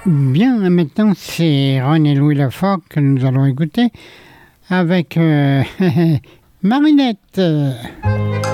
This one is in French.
Bien, maintenant c'est René Louis Lafort que nous allons écouter avec Marinette.